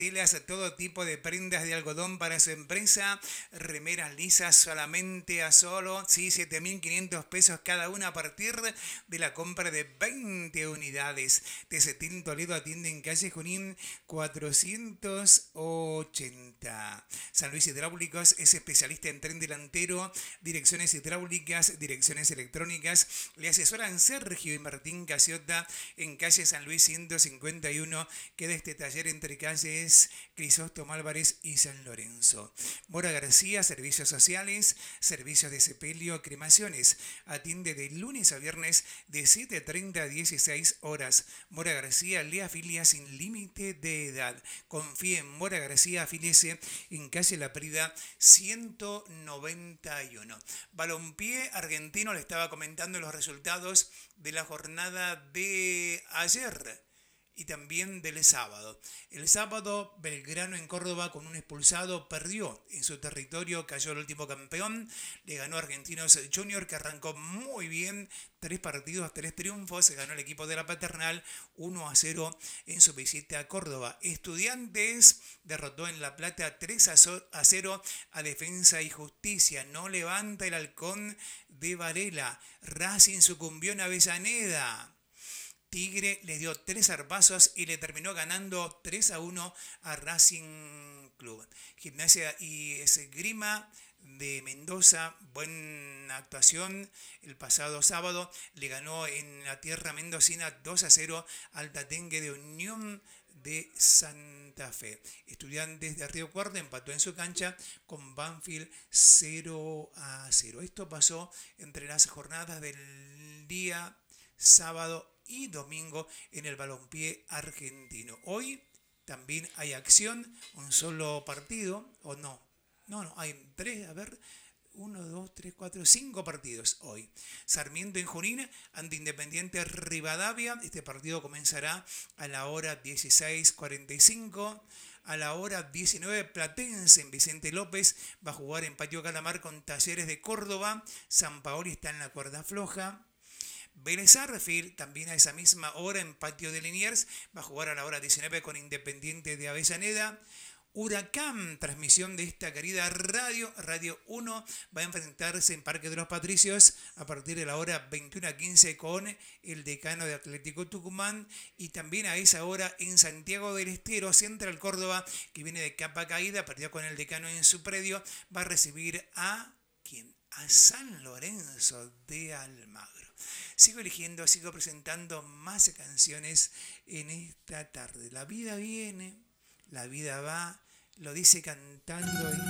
telas, todo tipo de prendas de algodón para su empresa, remeras lisas solamente a solo, sí, 7.500 pesos cada una a partir de la compra de 20 unidades. Tesetín Toledo atiende en calle Junín 480. San Luis Hidráulicos es especialista en tren delantero, direcciones hidráulicas, direcciones electrónicas. Le asesoran Sergio y Martín Casiota en calle San Luis 151. Queda este taller entre calles Crisóstomo Álvarez y San Lorenzo. Mora García, servicios sociales, servicios de sepelio, cremaciones. Atiende de lunes a viernes de 7:30 a 16 horas. Mora García le afilia sin límite de edad. Confíe en Mora García, afíliese en calle La Prida 191. Balompié argentino, le estaba comentando los resultados de la jornada de ayer y también del sábado. El sábado, Belgrano en Córdoba con un expulsado perdió en su territorio, cayó el último campeón, le ganó a Argentinos Junior, que arrancó muy bien, 3 partidos, 3 triunfos, ganó el equipo de la Paternal 1-0 en su visita a Córdoba. Estudiantes derrotó en La Plata 3-0 a Defensa y Justicia, no levanta el Halcón de Varela. Racing sucumbió en Avellaneda. Tigre le dio 3 zarpazos y le terminó ganando 3-1 a Racing Club. Gimnasia y Esgrima de Mendoza, buena actuación el pasado sábado, le ganó en la tierra mendocina 2-0 al Tatengue de Unión de Santa Fe. Estudiantes de Río Cuarto empató en su cancha con Banfield 0-0. Esto pasó entre las jornadas del día sábado y domingo en el balompié argentino. Hoy también hay acción, un solo partido, o no, hay 3, a ver, 1, 2, 3, 4, 5 partidos hoy. Sarmiento en Junín ante Independiente Rivadavia. Este partido comenzará a la hora 16:45. A la hora 19, Platense en Vicente López va a jugar en Patio Calamar con Talleres de Córdoba. San Paoli está en la cuerda floja. Vélez Sarsfield también a esa misma hora en Patio de Liniers va a jugar a la hora 19 con Independiente de Avellaneda. Huracán, transmisión de esta querida Radio 1, va a enfrentarse en Parque de los Patricios a partir de la hora 21:15 con el Decano de Atlético Tucumán, y también a esa hora en Santiago del Estero, Central Córdoba, que viene de capa caída, perdió con el Decano en su predio, va a recibir a ¿quién? A San Lorenzo de Almagro. Sigo eligiendo, sigo presentando más canciones en esta tarde. La vida viene, la vida va, lo dice cantando